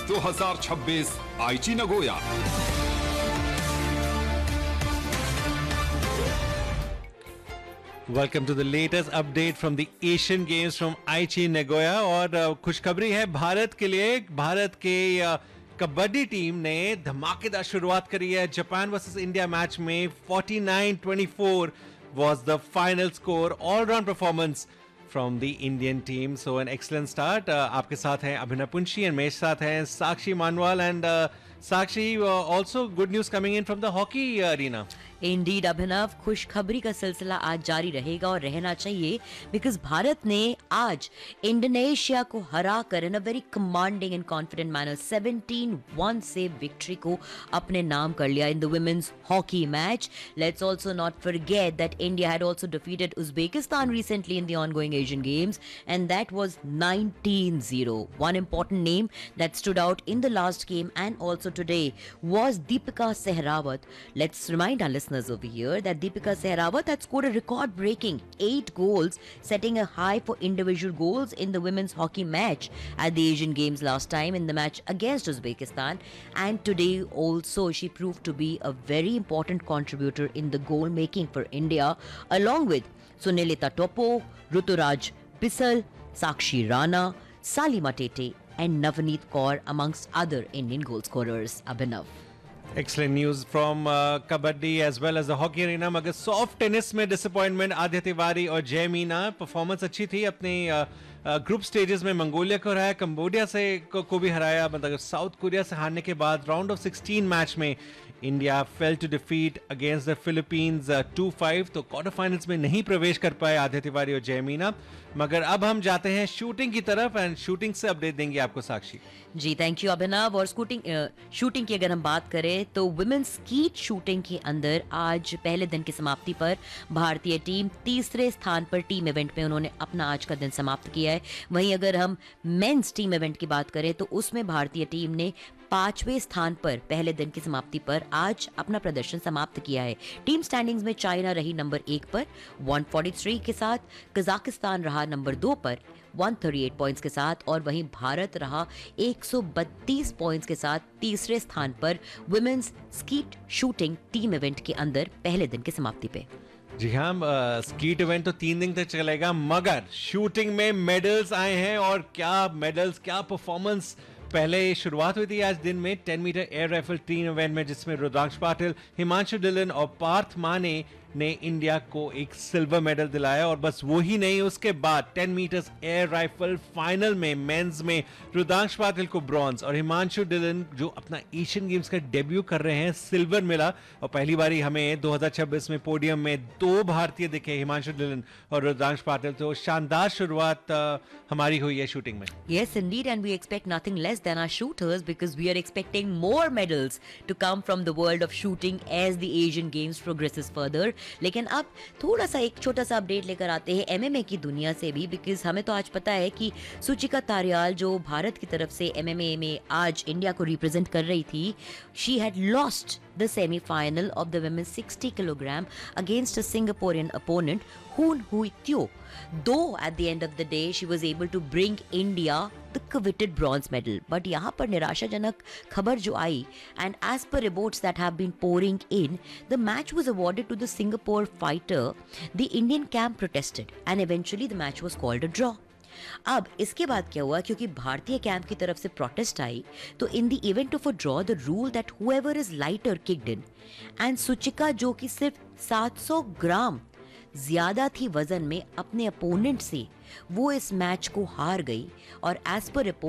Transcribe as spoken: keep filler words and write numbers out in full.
दो हज़ार छब्बीस आईची Nagoya. Welcome to the latest update from the Asian games from आईची नगोया। और uh, खुशखबरी है भारत के लिए। भारत के uh, कबड्डी टीम ने धमाकेदार शुरुआत करी है। जापान वर्सेस इंडिया मैच में forty-nine twenty-four was the final score. All round performance from the Indian team. So an excellent start. Uh, आपके साथ हैं अभिनव पुंशी and मेरे साथ हैं साक्षी मानवाल and uh, Sakshi, uh, also good news coming in from the hockey arena. Indeed अभिनव, खुशखबरी का सिलसिला आज जारी रहेगा और रहना चाहिए बिकॉज भारत ने आज इंडोनेशिया को हरा कर इन a very commanding and confident manner seventeen one से विक्ट्री को अपने नाम कर लिया in the women's hockey match. Let's also not forget that India had also defeated Uzbekistan recently in the ongoing Asian games and that was nineteen zero. One important name that stood out in the last game and also today was Deepika Sehrawat. Let's remind our listeners over here that Deepika Sehrawat had scored a record-breaking eight goals, setting a high for individual goals in the women's hockey match at the Asian Games last time in the match against Uzbekistan. And today also she proved to be a very important contributor in the goal making for India, along with Sunilita Topo, Ruturaj Bissell, Sakshi Rana, Salima Tete and Navneet Kaur amongst other Indian goal scorers. Abhinav. Excellent news from uh, Kabaddi as well as the hockey arena. मगर soft tennis में disappointment. Aditya Tiwari और जय Meena performance अच्छी थी. अपने group uh, stages uh, में Mongolia को हराया, कंबोडिया से को, को भी हराया. मतलब साउथ कोरिया से हारने के बाद राउंड ऑफ सिक्सटीन मैच में India fail to defeat against the Philippines two five. तो क्वार्टर फाइनल्स में नहीं प्रवेश कर पाए आदित्य तिवारी और जय मीना. मगर अब हम जाते हैं शूटिंग की तरफ एंड शूटिंग से अपडेट देंगे आपको साक्षी जी. थैंक यू अभिनव. और स्कूटिंग शूटिंग की अगर हम बात करें तो वुमेन्स स्कीट शूटिंग के अंदर आज पहले दिन की समाप्ति पर भारतीय टीम तीसरे स्थान पर टीम इवेंट में उन्होंने अपना आज का दिन समाप्त किया है. वहीं अगर हम मेंस टीम इवेंट की बात करें तो उसमें भारतीय टीम ने पांचवें स्थान पर पहले दिन की समाप्ति पर आज अपना प्रदर्शन समाप्त किया है. टीम स्टैंडिंग्स में चाइना रही नंबर एक पर one forty-three के साथ, कजाकिस्तान रहा नंबर दो पर one thirty-eight पॉइंट्स के साथ और वहीं भारत रहा one thirty-two पॉइंट्स के साथ तीसरे स्थान पर women's skeet shooting team event के अंदर पहले दिन की समाप्ति पे. जी हाँ, स्कीट इवेंट तो तीन दिन तक चलेगा मगर शूटिंग में मेडल्स आए हैं. और क्या मेडल्स, क्या परफॉर्मेंस. पहले शुरुआत हुई थी आज दिन में ten metre air rifle team event में जिसमें रुद्रांश पाटिल, हिमांशु डिलन और पार्थ माने ने इंडिया को एक सिल्वर मेडल दिलाया. और बस वो ही नहीं, उसके बाद ten metres air rifle final में मेंस में रुद्रांश पाटिल को ब्रॉन्ज और हिमांशु डिलन जो अपना एशियन गेम्स का डेब्यू कर रहे हैं सिल्वर मिला. और पहली बारी हमें दो हज़ार छब्बीस में पोडियम में दो भारतीय दिखे, हिमांशु डिलन और रुद्रांश पाटिल. तो शानदार शुरुआत हमारी हुई है शूटिंग में. Yes indeed, and we expect nothing less than our shooters because we are expecting more medals to come from the world of shooting as the Asian Games progresses further. लेकिन अब थोड़ा सा एक छोटा सा अपडेट लेकर आते हैं एमएमए की दुनिया से भी बिकॉज हमें तो आज पता है कि सुचिका तारियाल जो भारत की तरफ से एमएमए में आज इंडिया को रिप्रेजेंट कर रही थी, she had lost the semi-final of the women's sixty kilogram against a Singaporean opponent, Hoon Hui Teo. Though at the end of the day she was able to bring India the coveted bronze medal. But यहाँ पर निराशाजनक खबर जो आई and as per reports that have been pouring in, the match was awarded to the Singapore fighter. The Indian camp protested and eventually the match was called a draw. अब इसके बाद क्या हुआ, क्योंकि भारतीय कैंप की तरफ से प्रोटेस्ट आई तो in the event of a draw the rule that whoever is lighter kicked in and Suchika जो कि सिर्फ सात सौ ग्राम ज्यादा थी वजन में अपने अपोनेंट से, वो इस मैच को हार गई. और एज पर